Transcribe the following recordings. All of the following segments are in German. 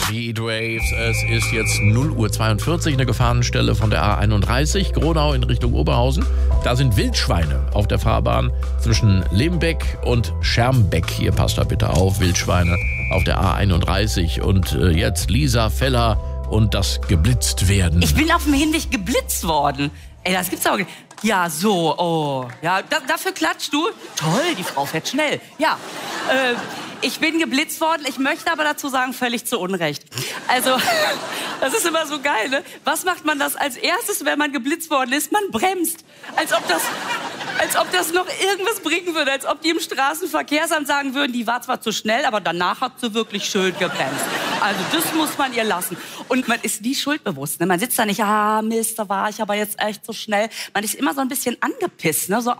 Die Heatwaves, es ist jetzt 0:42 Uhr, eine Gefahrenstelle von der A31, Gronau in Richtung Oberhausen. Da sind Wildschweine auf der Fahrbahn zwischen Lembeck und Schermbeck. Hier passt da bitte auf, Wildschweine auf der A31. Und jetzt Lisa Feller und das geblitzt werden. Ich bin auf dem Hinweg geblitzt worden. Ey, das gibt's aber. Ja, so, oh. Ja, dafür klatschst du? Toll, die Frau fährt schnell. Ja, ich bin geblitzt worden. Ich möchte aber dazu sagen, völlig zu Unrecht. Also, das ist immer so geil, ne? Was macht man das als erstes, wenn man geblitzt worden ist? Man bremst. Als ob das noch irgendwas bringen würde. Als ob die im Straßenverkehrsamt sagen würden, die war zwar zu schnell, aber danach hat sie wirklich schön gebremst. Also das muss man ihr lassen. Und man ist nie schuldbewusst. Ne? Man sitzt da nicht, Mist, da war ich aber jetzt echt so schnell. Man ist immer so ein bisschen angepisst. Ne? So,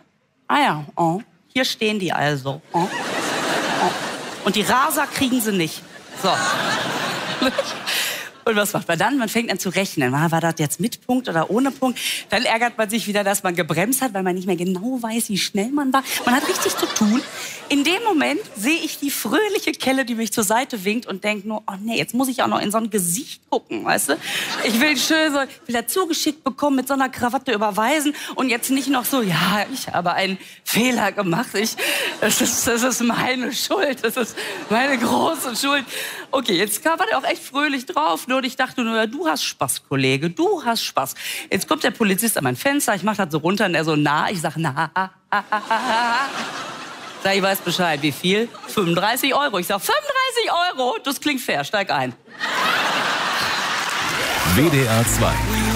hier stehen die also. Und die Raser kriegen sie nicht. So. Und was macht man dann? Man fängt an zu rechnen. War das jetzt mit Punkt oder ohne Punkt? Dann ärgert man sich wieder, dass man gebremst hat, weil man nicht mehr genau weiß, wie schnell man war. Man hat richtig zu tun. In dem Moment sehe ich die fröhliche Kelle, die mich zur Seite winkt und denke nur, oh nee, jetzt muss ich auch noch in so ein Gesicht gucken, weißt du? Ich will schön so, will da zugeschickt bekommen, mit so einer Krawatte überweisen und jetzt nicht noch so, ja, ich habe einen Fehler gemacht. Das ist meine Schuld. Das ist meine große Schuld. Okay, jetzt war der auch echt fröhlich drauf. Und ich dachte nur, du hast Spaß, Kollege, du hast Spaß. Jetzt kommt der Polizist an mein Fenster, ich mach das so runter und er so, ich sag, Sag, ich weiß Bescheid, wie viel? 35 Euro. Ich sag, 35 Euro? Das klingt fair, steig ein. WDR 2.